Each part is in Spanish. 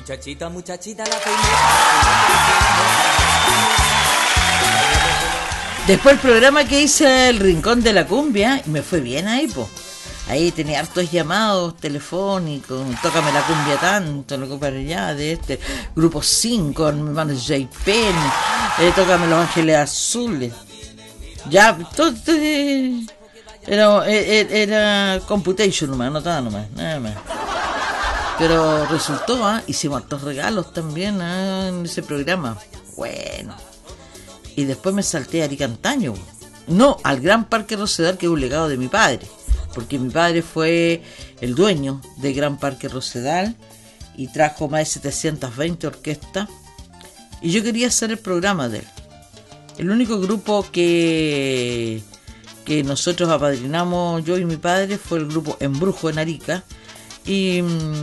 Muchachita, muchachita, la peineta. Después el programa que hice El Rincón de la Cumbia, me fue bien ahí, po. Ahí tenía hartos llamados telefónicos, tócame la cumbia tanto, loco para allá, de este Grupo 5, mi hermano J. Penny, tócame Los Ángeles Azules. Ya, todo era computation nomás, anotada nomás, nada más. Pero resultó, hicimos hartos regalos también en ese programa. Bueno. Y después me salté a Arica Antaño. No, al Gran Parque Rosedal, que es un legado de mi padre. Porque mi padre fue el dueño de Gran Parque Rosedal y trajo más de 720 orquestas. Y yo quería hacer el programa de él. El único grupo que nosotros apadrinamos, yo y mi padre, fue el grupo Embrujo en Arica. Y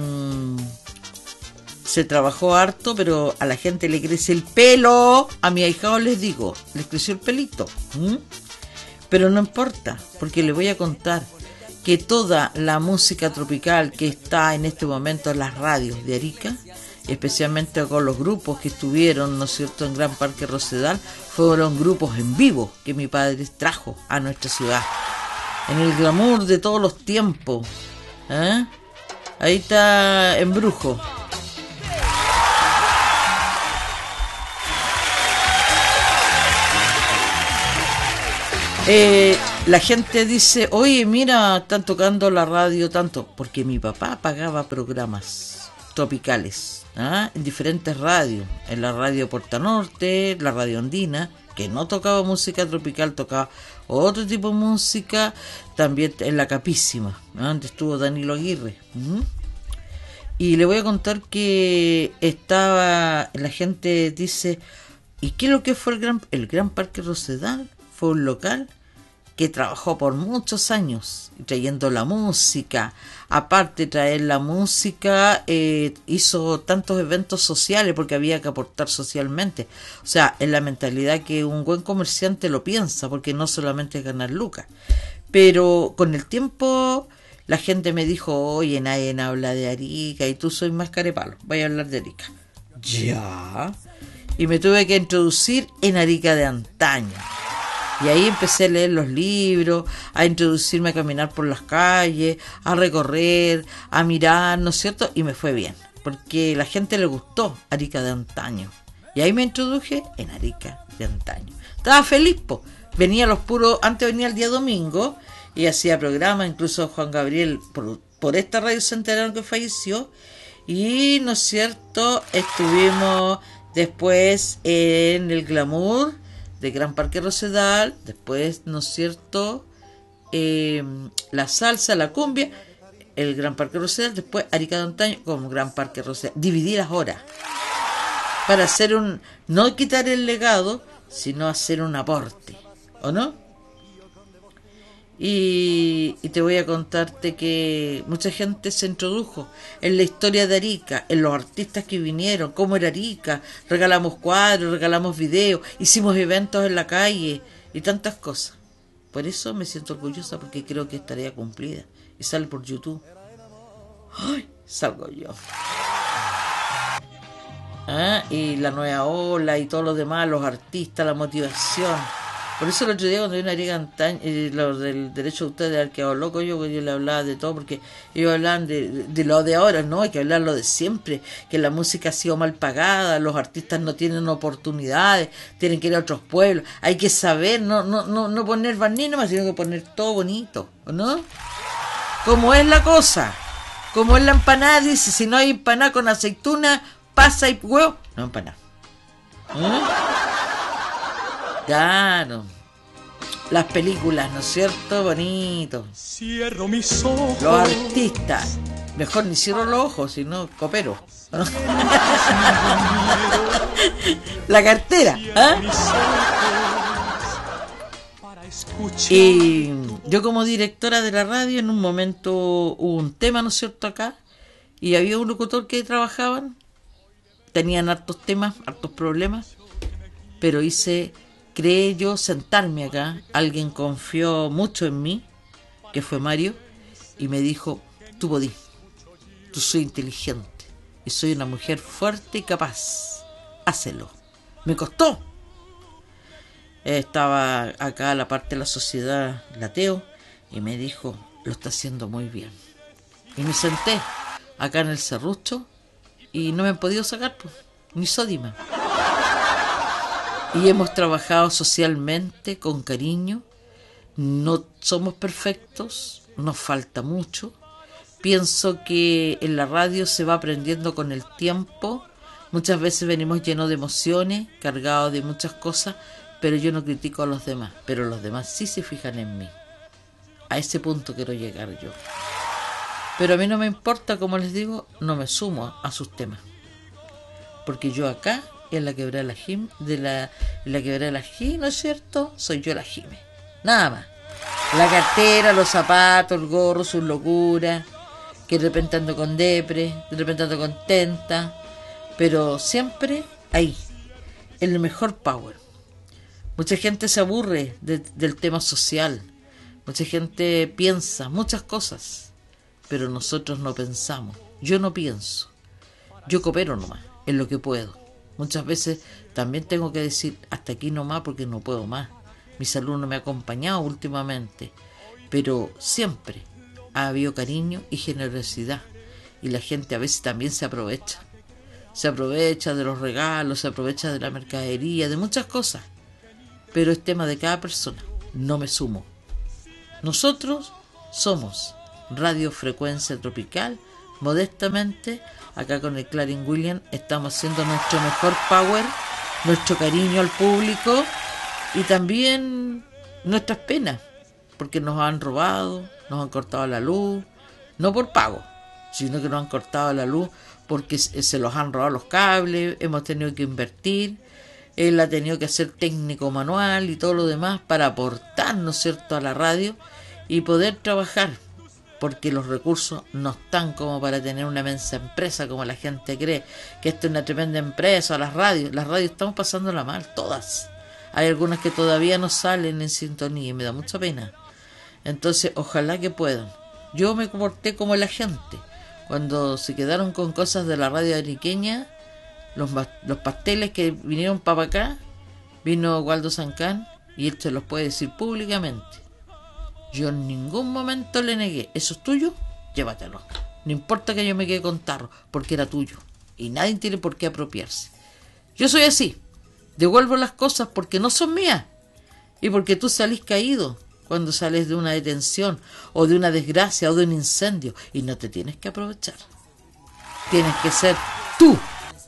se trabajó harto, pero a la gente le crece el pelo. A mi ahijado les digo, les creció el pelito. Pero no importa, porque les voy a contar que toda la música tropical que está en este momento en las radios de Arica, especialmente con los grupos que estuvieron, ¿no es cierto?, en Gran Parque Rosedal, fueron grupos en vivo que mi padre trajo a nuestra ciudad. En el glamour de todos los tiempos. Ahí está Embrujo. La gente dice, oye, mira, están tocando la radio tanto, porque mi papá pagaba programas tropicales en diferentes radios, en la radio Puerto Norte, la radio Andina, que no tocaba música tropical, tocaba otro tipo de música, también en la Capísima, donde estuvo Danilo Aguirre. Y le voy a contar que la gente dice, ¿y qué es lo que fue el Gran Parque Rosedal? Fue un local que trabajó por muchos años trayendo la música. Aparte de traer la música, hizo tantos eventos sociales porque había que aportar socialmente. O sea, es la mentalidad que un buen comerciante lo piensa, porque no solamente es ganar lucas. Pero con el tiempo la gente me dijo, oye, nadie habla de Arica y tú soy más carepalo, vaya a hablar de Arica. Ya. Y me tuve que introducir en Arica de antaño. Y ahí empecé a leer los libros, a introducirme a caminar por las calles, a recorrer, a mirar, ¿no es cierto? Y me fue bien, porque a la gente le gustó Arica de antaño. Y ahí me introduje en Arica de antaño. Estaba feliz, po. Venía los puros, antes venía el día domingo y hacía programa, incluso Juan Gabriel, por esta radio se enteraron que falleció. Y, ¿no es cierto?, estuvimos después en el glamour de Gran Parque Rosedal, después, ¿no es cierto?, la salsa, la cumbia, el Gran Parque Rosedal, después Arica de antaño como Gran Parque Rosedal. Dividir las horas para hacer no quitar el legado, sino hacer un aporte, ¿o no? Y te voy a contarte que mucha gente se introdujo en la historia de Arica, en los artistas que vinieron, cómo era Arica, regalamos cuadros, regalamos videos, hicimos eventos en la calle y tantas cosas. Por eso me siento orgullosa, porque creo que es tarea cumplida. Y sale por YouTube. ¡Ay! Salgo yo. Y la nueva ola y todo lo demás, los artistas, la motivación. Por eso el otro día cuando vi una Arica antaño, los del derecho de ustedes al quedado loco yo le hablaba de todo, porque ellos hablaban de lo de ahora, no, hay que hablar lo de siempre, que la música ha sido mal pagada, los artistas no tienen oportunidades, tienen que ir a otros pueblos, hay que saber, no poner barniz nomás, sino que poner todo bonito, ¿no? ¿Cómo es la cosa? Como es la empanada, dice, si no hay empanada con aceituna, pasa y huevo, no empanada. Claro, las películas, ¿no es cierto? Bonito. Cierro mis ojos. Los artistas, mejor ni cierro los ojos, sino coopero. La cartera. Y yo como directora de la radio, en un momento hubo un tema, ¿no es cierto?, acá, y había un locutor que trabajaban, tenían hartos temas, hartos problemas, pero creé yo sentarme acá. Alguien confió mucho en mí, que fue Mario, y me dijo, tú podís, tú soy inteligente, y soy una mujer fuerte y capaz. Hácelo. Me costó. Estaba acá la parte de la sociedad, la Teo, y me dijo, lo está haciendo muy bien. Y me senté acá en el serrucho y no me han podido sacar, pues, ni Sódima. Y hemos trabajado socialmente con cariño. No somos perfectos, nos falta mucho. Pienso que en la radio se va aprendiendo con el tiempo. Muchas veces venimos llenos de emociones, cargados de muchas cosas, pero yo no critico a los demás, pero los demás sí se fijan en mí. A ese punto quiero llegar yo. Pero a mí no me importa, como les digo, no me sumo a sus temas. Porque yo acá, en la quebrada de la Jime, ¿no es cierto? Soy yo la Jime. Nada más. La cartera, los zapatos, el gorro, sus locuras, que de repente ando con depre, de repente ando contenta, pero siempre ahí, el mejor power. Mucha gente se aburre del tema social, mucha gente piensa muchas cosas, pero nosotros no pensamos. Yo no pienso, yo coopero nomás en lo que puedo. Muchas veces también tengo que decir hasta aquí nomás porque no puedo más. Mi salud no me ha acompañado últimamente, pero siempre ha habido cariño y generosidad, y la gente a veces también se aprovecha de los regalos, se aprovecha de la mercadería, de muchas cosas, pero es tema de cada persona. No me sumo. Nosotros somos Radio Frecuencia Tropical, modestamente, acá con el Clarín William, estamos haciendo nuestro mejor power, nuestro cariño al público y también nuestras penas, porque nos han robado, nos han cortado la luz, no por pago, sino que nos han cortado la luz porque se los han robado los cables, hemos tenido que invertir, él ha tenido que hacer técnico manual y todo lo demás para aportar, ¿no es cierto?, a la radio y poder trabajar, porque los recursos no están como para tener una inmensa empresa como la gente cree, que esto es una tremenda empresa. Las radios estamos pasándola mal, todas. Hay algunas que todavía no salen en sintonía y me da mucha pena. Entonces, ojalá que puedan. Yo me comporté como la gente. Cuando se quedaron con cosas de la radio ariqueña, los pasteles que vinieron para acá, vino Waldo Sancán y él se los puede decir públicamente. Yo en ningún momento le negué. ¿Eso es tuyo? Llévatelo. No importa que yo me quede con tarro, porque era tuyo. Y nadie tiene por qué apropiarse. Yo soy así. Devuelvo las cosas porque no son mías. Y porque tú salís caído cuando sales de una detención, o de una desgracia, o de un incendio. Y no te tienes que aprovechar. Tienes que ser tú.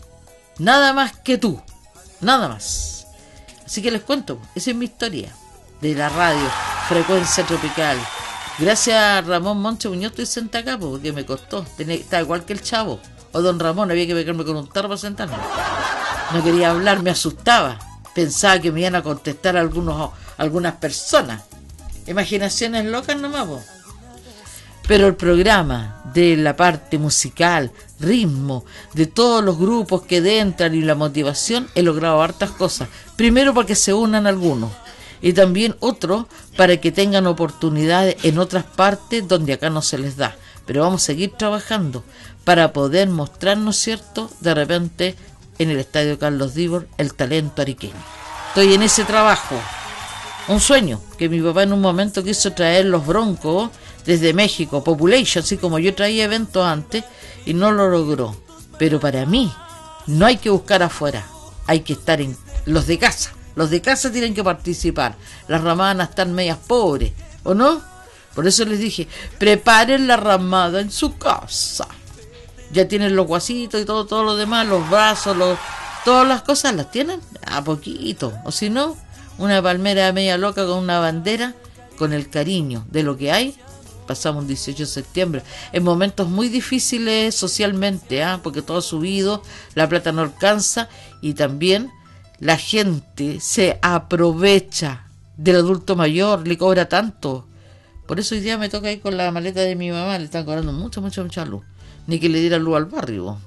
Nada más que tú. Nada más. Así que les cuento. Esa es mi historia de la radio Frecuencia Tropical. Gracias a Ramón Moncho Muñoz estoy sentada acá porque me costó. Está igual que el Chavo o Don Ramón, había que pegarme con un tarro para sentarme. No quería hablar, me asustaba. Pensaba que me iban a contestar algunas personas. Imaginaciones locas nomás, po. Pero el programa de la parte musical, ritmo, de todos los grupos que entran y la motivación, he logrado hartas cosas. Primero para que se unan algunos. Y también otros para que tengan oportunidades en otras partes donde acá no se les da. Pero vamos a seguir trabajando para poder mostrarnos, ¿cierto?, de repente en el Estadio Carlos Dibor, el talento ariqueño. Estoy en ese trabajo. Un sueño que mi papá en un momento quiso traer los Broncos desde México, Population, así como yo traía eventos antes, y no lo logró. Pero para mí no hay que buscar afuera, hay que estar en los de casa. Los de casa tienen que participar. Las ramadas están medias pobres, ¿o no? Por eso les dije, preparen la ramada en su casa. Ya tienen los guasitos y todo lo demás, los brazos, todas las cosas las tienen a poquito. O si no, una palmera media loca con una bandera, con el cariño de lo que hay. Pasamos un 18 de septiembre en momentos muy difíciles socialmente, porque todo ha subido, la plata no alcanza y también la gente se aprovecha del adulto mayor, le cobra tanto. Por eso hoy día me toca ir con la maleta de mi mamá, le están cobrando mucha luz. Ni que le diera luz al barrio.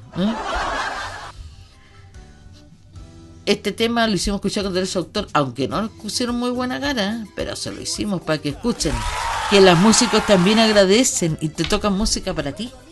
Este tema lo hicimos escuchar con derecho de autor, aunque no nos pusieron muy buena cara, pero se lo hicimos para que escuchen que los músicos también agradecen y te tocan música para ti.